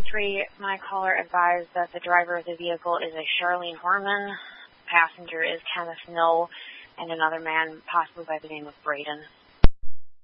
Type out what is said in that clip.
3, my caller advised that the driver of the vehicle is a Charlene Horman, passenger is Kenneth No, and another man possibly by the name of Braden.